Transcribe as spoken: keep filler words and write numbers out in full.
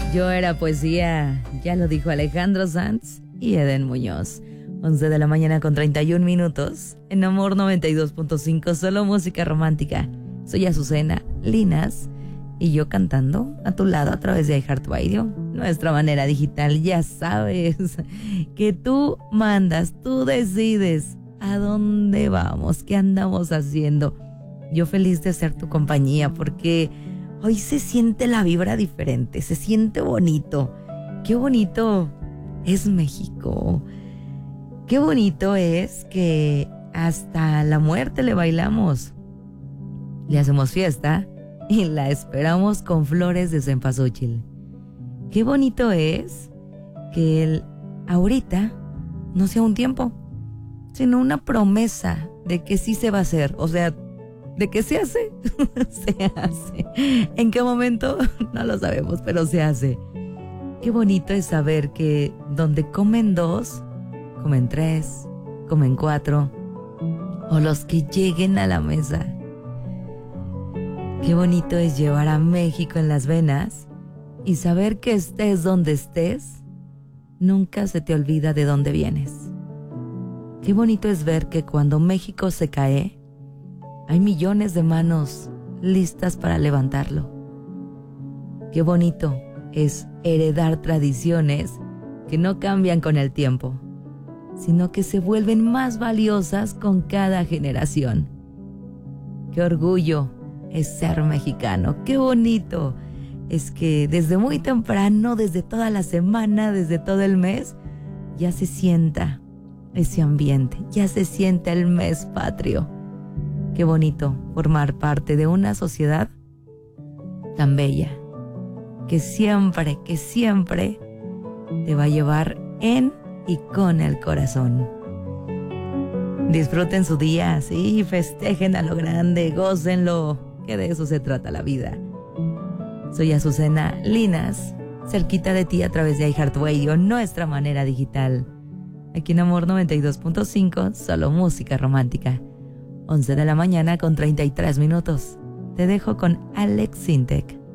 Yo era poesía, ya lo dijo Alejandro Sanz y Eden Muñoz. once de la mañana con treinta y un minutos. En Amor noventa y dos punto cinco, solo música romántica. Soy Azucena Linas y yo cantando a tu lado a través de iHeartRadio, nuestra manera digital. Ya sabes que tú mandas, tú decides a dónde vamos, qué andamos haciendo. Yo feliz de ser tu compañía porque hoy se siente la vibra diferente, se siente bonito. Qué bonito es México. Qué bonito es que hasta la muerte le bailamos. Le hacemos fiesta y la esperamos con flores de cempasúchil. Qué bonito es que el ahorita no sea un tiempo, sino una promesa de que sí se va a hacer. O sea, de que se hace, se hace. ¿En qué momento? No lo sabemos, pero se hace. Qué bonito es saber que donde comen dos, comen tres, comen cuatro, o los que lleguen a la mesa. Qué bonito es llevar a México en las venas y saber que estés donde estés, nunca se te olvida de dónde vienes. Qué bonito es ver que cuando México se cae, hay millones de manos listas para levantarlo. Qué bonito es heredar tradiciones que no cambian con el tiempo, sino que se vuelven más valiosas con cada generación. Qué orgullo es ser mexicano. Qué bonito es que desde muy temprano, desde toda la semana, desde todo el mes, ya se sienta ese ambiente, ya se siente el mes patrio. Qué bonito formar parte de una sociedad tan bella, que siempre, que siempre te va a llevar en y con el corazón. Disfruten su día, sí, festejen a lo grande, gócenlo, que de eso se trata la vida. Soy Azucena Linas, cerquita de ti a través de iHeartRadio, nuestra manera digital. Aquí en Amor noventa y dos punto cinco, solo música romántica. once de la mañana con treinta y tres minutos. Te dejo con Alex Sintek.